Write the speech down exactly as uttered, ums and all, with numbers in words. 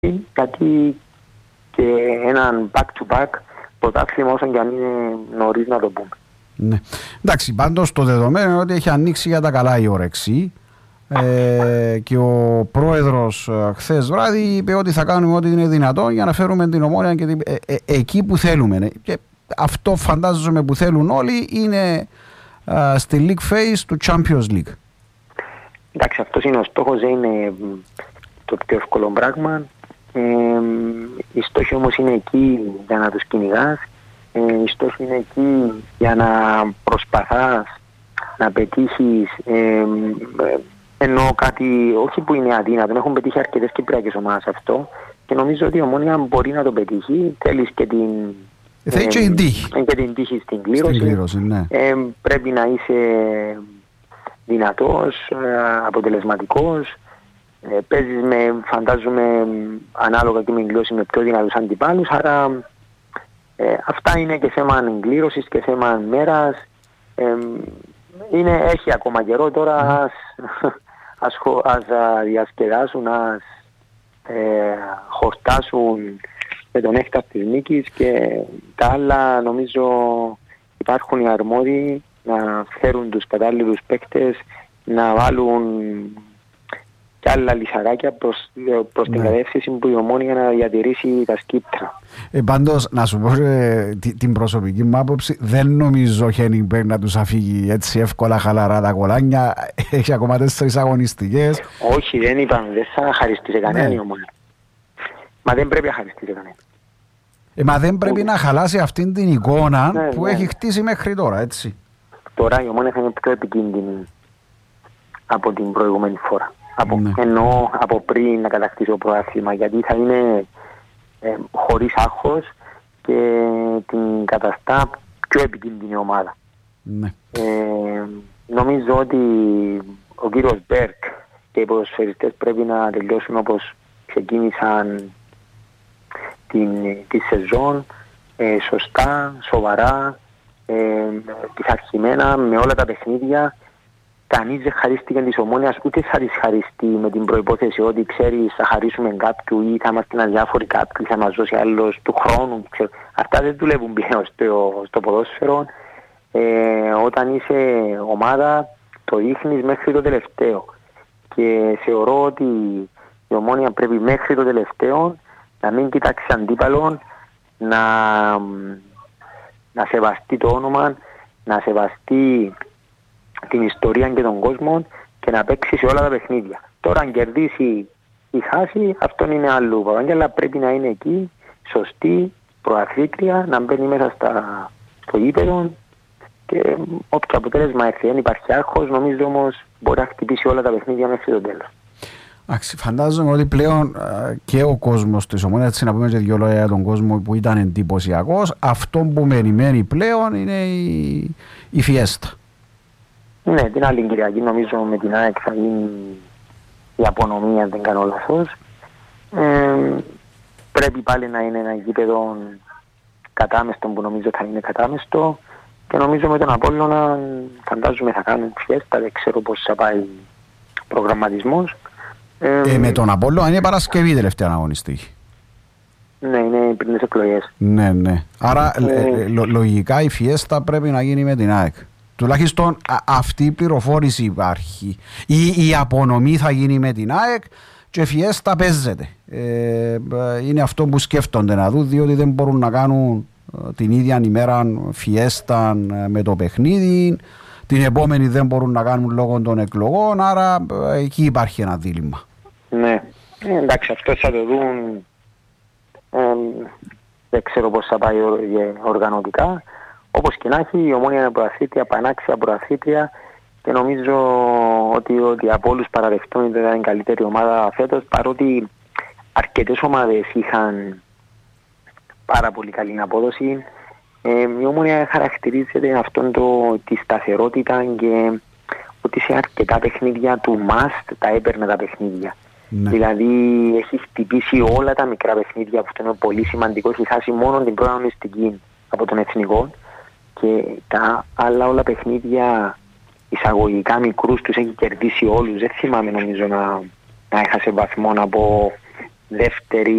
γιατί και έναν back-to-back πρωτάθλημα όσο και αν είναι νωρίς να το πούμε. Ναι. Εντάξει, πάντως το δεδομένο είναι ότι έχει ανοίξει για τα καλά η όρεξη ε, και ο πρόεδρος ε, χθες βράδυ είπε ότι θα κάνουμε ό,τι είναι δυνατό για να φέρουμε την Ομόνοια και την, ε, ε, εκεί που θέλουμε. Και αυτό φαντάζομαι που θέλουν όλοι είναι ε, στη League Phase του Champions League. Εντάξει, αυτός είναι ο στόχος, είναι το πιο εύκολο πράγμα. Ε, η στόχη όμως είναι εκεί για να τους κυνηγάς. Ε, η στόχη είναι εκεί για να προσπαθάς να πετύχεις ε, ενώ κάτι όχι που είναι αδύνατο. Έχουν πετύχει αρκετές κυπριακές ομάδες αυτό και νομίζω ότι η Ομόνοια μπορεί να το πετύχει. Θέλεις και την, ε, ε, και την τύχη. και την τύχη στην κλήρωση. Στην κλήρωση, ναι. ε, πρέπει να είσαι δυνατός, αποτελεσματικός. Ε, παίζεις με, φαντάζομαι, ανάλογα και με κλήρωση με πιο δυνατούς αντιπάλους, άρα ε, αυτά είναι και θέμα εγκλήρωσης και θέμα μέρας. Ε, είναι, έχει ακόμα καιρό τώρα, ας, ας, ας διασκεδάσουν, ας ε, χορτάσουν με τον έκτακτο της νίκης και τα άλλα νομίζω υπάρχουν οι αρμόδιοι να φέρουν τους κατάλληλους παίκτες, να βάλουν και άλλα λυσαράκια προς, προς ναι. την κατεύθυνση που η Ομόνοια να διατηρήσει τα σκύπτρα. Ε, πάντως, να σου πω ε, την προσωπική μου άποψη, δεν νομίζω ο Χένιγκμπεργκ να τους αφήγει έτσι εύκολα χαλαρά τα κολάνια. Έχει ακόμα τέσσερις αγωνιστικές. Όχι, δεν είπαμε, δεν θα χαριστεί σε κανέναν ναι. η Ομόνοια. Μα δεν πρέπει να χαριστεί σε κανέναν. Ε, μα δεν πρέπει να χαλάσει αυτήν την εικόνα ναι, που ναι. έχει χτίσει μέχρι τώρα, έτσι. Τώρα η Ομόνοια θα είναι πιο επικίνδυνη από την προηγούμενη φορά. Από, ναι. Ενώ από πριν να κατακτήσει το πρωτάθλημα, γιατί θα είναι ε, χωρίς άγχος και την καταστά πιο επικίνδυνη ομάδα. Ναι. Ε, νομίζω ότι ο κύριος Μπέρκ και οι ποδοσφαιριστές πρέπει να τελειώσουν όπως ξεκίνησαν την, τη σεζόν, ε, σωστά, σοβαρά, ε, πειθαρχημένα με όλα τα παιχνίδια. Κανείς δεν χαρίστηκε της Ομόνοιας, ούτε θα της χαριστεί με την προϋπόθεση ότι ξέρεις θα χαρίσουμε κάποιου ή θα είμαστε αδιάφοροι κάποιου ή θα μας δώσει άλλος του χρόνου. Ξέρω. Αυτά δεν δουλεύουν πλέον στο, στο ποδόσφαιρο. Ε, όταν είσαι ομάδα το δείχνεις μέχρι το τελευταίο. Και θεωρώ ότι η Ομόνοια πρέπει μέχρι το τελευταίο να μην κοιτάξει αντίπαλον, να, να σεβαστεί το όνομα, να σεβαστεί την ιστορία και τον κόσμο και να παίξει σε όλα τα παιχνίδια. Τώρα αν κερδίσει ή χάσει, αυτό είναι άλλο παπάγια, αλλά πρέπει να είναι εκεί, σωστή, προαθλήτρια, να μπαίνει μέσα στα, στο γήπεδο και όποιο αποτέλεσμα έρθει. Δεν υπάρχει άγχος, νομίζω όμως μπορεί να χτυπήσει όλα τα παιχνίδια μέχρι το τέλος. Φαντάζομαι ότι πλέον και ο κόσμος της Ομόνοιας, έτσι να πούμε και δυο λόγια για τον κόσμο που ήταν εντυπωσιακός, αυτό που περιμένει πλέον είναι η, η φιέστα. Ναι, την άλλη Κυριακή νομίζω με την ΑΕΚ θα γίνει η απονομή, αν δεν κάνω λάθος. Ε, πρέπει πάλι να είναι ένα γήπεδο κατάμεστο που νομίζω θα είναι κατάμεστο και νομίζω με τον Απόλλωνα φαντάζομαι θα κάνουν φιέστα, δεν ξέρω πώς θα πάει ο προγραμματισμός. Ε, ε, με τον Απόλλωνα είναι Παρασκευή τελευταία αγωνιστική. Ναι, είναι πριν τις εκλογές. Ναι, ναι. Άρα ε, λο, λογικά η φιέστα πρέπει να γίνει με την ΑΕΚ. Τουλάχιστον α, αυτή η πληροφόρηση υπάρχει. Η, η απονομή θα γίνει με την ΑΕΚ και η φιέστα παίζεται. Ε, είναι αυτό που σκέφτονται να δουν, διότι δεν μπορούν να κάνουν την ίδια ημέρα φιέστα με το παιχνίδι. Την επόμενη δεν μπορούν να κάνουν λόγω των εκλογών, άρα εκεί υπάρχει ένα δίλημμα. Ναι, ε, εντάξει, αυτό θα το δουν. Ε, δεν ξέρω πώς θα πάει οργανωτικά. Όπως και να έχει, η Ομόνοια είναι προαθλήτρια, πανάξια προαθλήτρια και νομίζω ότι, ότι από όλους παραδεχτούν ότι ήταν η καλύτερη ομάδα φέτος, παρότι αρκετές ομάδες είχαν πάρα πολύ καλή απόδοση. Ε, η Ομόνοια χαρακτηρίζεται αυτόν το, τη σταθερότητα και ότι σε αρκετά παιχνίδια του must τα έπαιρνε τα παιχνίδια. Ναι. Δηλαδή έχει χτυπήσει όλα τα μικρά παιχνίδια που είναι πολύ σημαντικό, έχει χάσει μόνο την πρώτη αγωνιστική από τον εθνικό και τα άλλα όλα παιχνίδια εισαγωγικά μικρούς τους έχει κερδίσει όλους. Δεν θυμάμαι νομίζω να, να έχασε βαθμό από δεύτερη